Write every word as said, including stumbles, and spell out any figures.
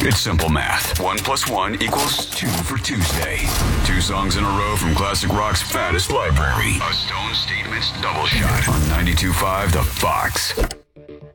It's simple math. One plus one equals two for Tuesday. Two songs in a row from classic rock's fattest library. A Stone Statements double shot on ninety-two point five The Fox.